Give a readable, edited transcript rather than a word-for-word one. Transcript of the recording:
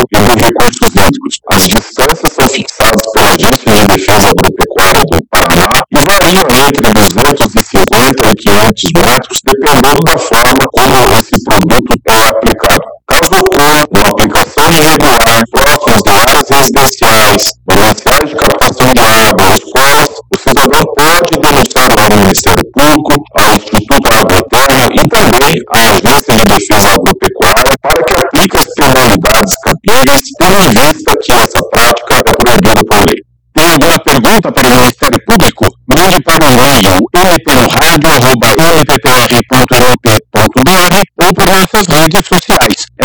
e dos recursos hídricos. As distâncias são fixadas pela Agência de Defesa Agropecuária do Paraná e variam entre 250 e 500 metros, dependendo da forma como esse produto é aplicado. Caso ocorra uma aplicação irregular próximas de áreas residenciais, mananciais de captação de água ou escolas, o cidadão pode denunciar ao Ministério Público, ao Instituto Agroterra e também à Agência de Defesa Agropecuária para que aplique as penalidades cabíveis, tendo em vista que essa prática é proibida por lei. Tem alguma pergunta para o Ministério Público? Mande para o e-mail mpnoradio@mppr.mp.br ou por nossas redes sociais. É